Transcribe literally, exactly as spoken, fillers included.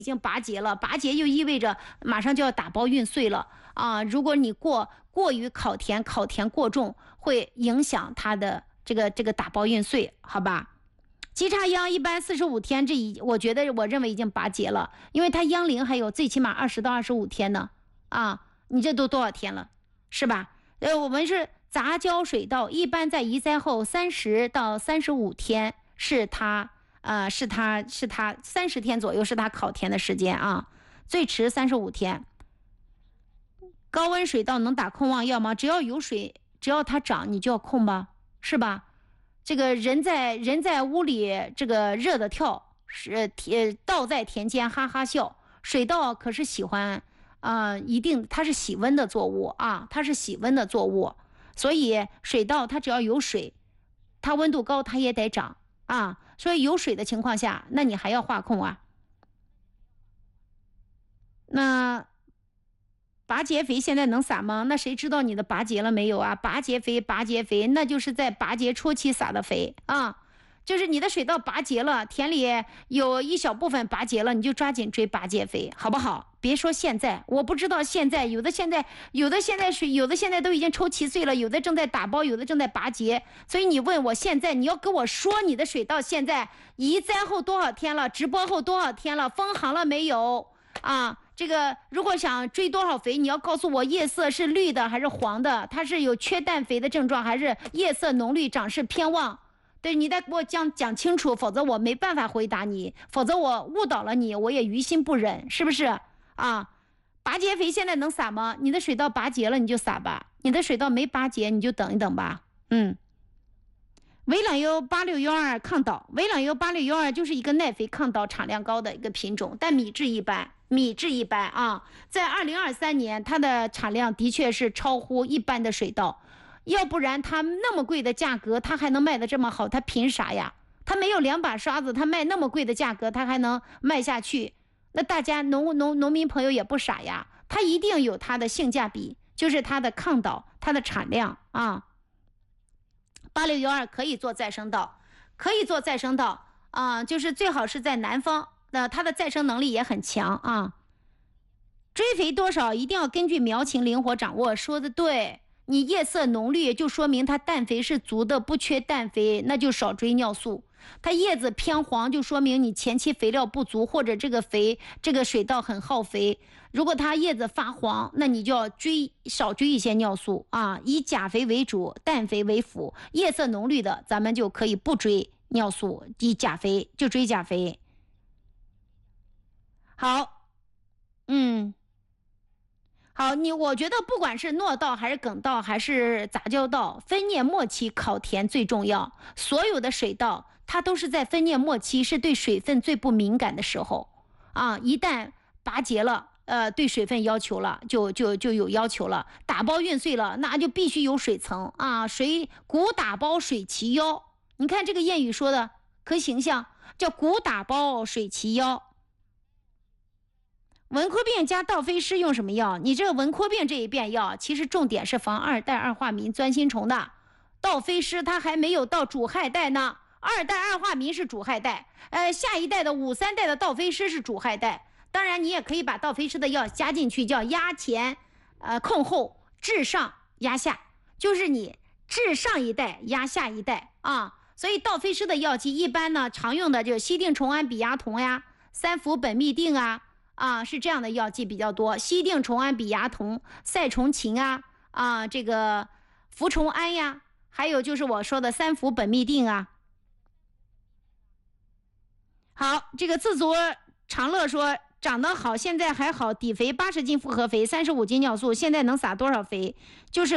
已经拔节了，拔节就意味着马上就要打包运碎了啊！如果你过过于烤甜，烤甜过重，会影响它的这个这个打包运碎，好吧？鸡叉秧一般四十五天，这已我觉得我认为已经拔节了，因为它秧龄还有最起码二十到二十五天呢啊！你这都多少天了，是吧？呃，我们是杂交水稻，一般在移栽后三十到三十五天是它。呃，是它是它三十天左右是它烤甜的时间啊，最迟三十五天。高温水稻能打控旺药吗？只要有水，只要它长，你就要控吧，是吧？这个人在人在屋里，这个热的跳，是田稻在田间哈哈笑。水稻可是喜欢啊、呃，一定它是喜温的作物啊，它是喜温的作物，所以水稻它只要有水，它温度高它也得长啊。所以有水的情况下，那你还要化控啊？那拔节肥现在能撒吗？那谁知道你的拔节了没有啊？拔节肥，拔节肥，那就是在拔节初期撒的肥啊。就是你的水稻拔节了，田里有一小部分拔节了，你就抓紧追拔节肥，好不好？别说现在，我不知道现在有的现在有的现在水有的现在都已经抽齐穗了，有的正在打包，有的正在拔节。所以你问我现在，你要跟我说你的水稻现在移栽后多少天了，直播后多少天了，封行了没有啊？这个如果想追多少肥，你要告诉我叶色是绿的还是黄的，它是有缺氮肥的症状，还是叶色浓绿，长势偏旺。对，你得给我讲讲清楚，否则我没办法回答你，否则我误导了你，我也于心不忍，是不是啊？拔节肥现在能撒吗？你的水稻拔节了你就撒吧，你的水稻没拔节你就等一等吧。嗯，维朗优八六幺二抗倒，维朗优八六幺二就是一个耐肥抗倒产量高的一个品种，但米质一般，米质一般啊。在二零二三年，它的产量的确是超乎一般的水稻。要不然它那么贵的价格它还能卖得这么好，它凭啥呀？它没有两把刷子，它卖那么贵的价格它还能卖下去，那大家农农农民朋友也不傻呀，它一定有它的性价比，就是它的抗倒，它的产量啊。八六幺二可以做再生稻，可以做再生稻啊，就是最好是在南方，那它的再生能力也很强啊。追肥多少一定要根据苗情灵活掌握，说的对。你叶色浓绿就说明它氮肥是足的，不缺氮肥，那就少追尿素。它叶子偏黄就说明你前期肥料不足，或者这个肥这个水稻很耗肥。如果它叶子发黄，那你就要追少追一些尿素啊，以钾肥为主，氮肥为辅。叶色浓绿的咱们就可以不追尿素，以钾肥就追钾肥。好，嗯。好，你我觉得不管是糯稻还是粳稻还是杂交稻，分蘖末期烤甜最重要。所有的水稻它都是在分蘖末期，是对水分最不敏感的时候啊。一旦拔节了，呃，对水分要求了，就就就有要求了。打包运碎了，那就必须有水层啊。水谷打包水齐腰，你看这个谚语说的可形象，叫谷打包水齐腰。文科病加稻飞虱用什么药？你这个文科病这一遍药，其实重点是防二代二化民钻心虫的。稻飞虱它还没有到主害代呢，二代二化民是主害代，呃，下一代的五三代的稻飞虱是主害代。当然，你也可以把稻飞虱的药加进去，叫压前，呃，控后，治上压下，就是你治上一代压下一代啊。所以稻飞虱的药剂一般呢，常用的就是西定虫胺比亚酮呀、三氟苯嘧啶啊。啊，是这样的药剂比较多，西定虫胺比亚酮、赛虫嗪啊，啊，这个氟虫胺呀，还有就是我说的三氟苯嘧啶啊。好，这个自足长乐说长得好，现在还好，底肥八十斤复合肥，三十五斤尿素，现在能撒多少肥？就是